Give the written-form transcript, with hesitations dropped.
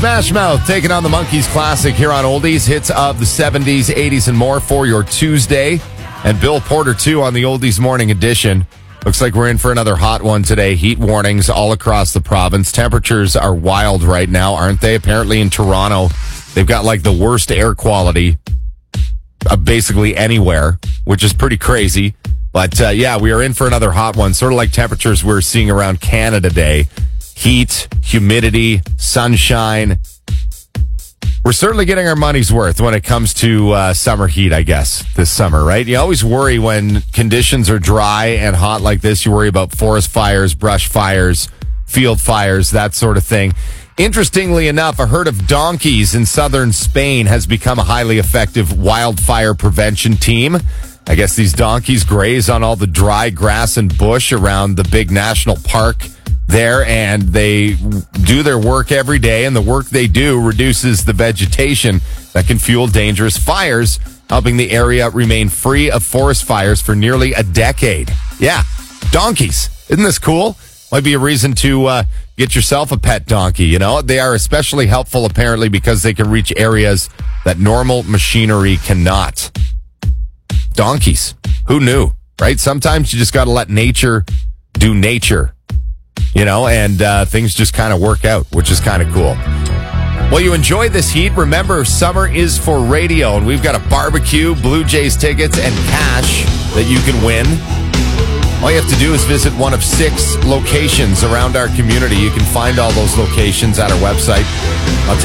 Smash Mouth taking on the Monkees Classic here on Oldies. Hits of the 70s, 80s, and more for your Tuesday. And Bill Porter, too, on the Oldies Morning Edition. Looks like we're in for another hot one today. Heat warnings all across the province. Temperatures are wild right now, aren't they? Apparently in Toronto, they've got like the worst air quality basically anywhere, which is pretty crazy. But yeah, we are in for another hot one, sort of like temperatures we're seeing around Canada Day. Heat, humidity, sunshine. We're certainly getting our money's worth when it comes to summer heat, I guess, this summer, right? You always worry when conditions are dry and hot like this. You worry about forest fires, brush fires, field fires, that sort of thing. Interestingly enough, a herd of donkeys in southern Spain has become a highly effective wildfire prevention team. I guess these donkeys graze on all the dry grass and bush around the big national park there, and they do their work every day, and the work they do reduces the vegetation that can fuel dangerous fires, helping the area remain free of forest fires for nearly a decade. Yeah, donkeys. Isn't this cool? Might be a reason to get yourself a pet donkey, you know? They are especially helpful, apparently, because they can reach areas that normal machinery cannot. Donkeys. Who knew, right? Sometimes you just got to let nature do nature. You know, and things just kind of work out, which is kind of cool. Well, you enjoy this heat. Remember, summer is for radio, and we've got a barbecue, Blue Jays tickets, and cash that you can win. All you have to do is visit one of 6 locations around our community. You can find all those locations at our website.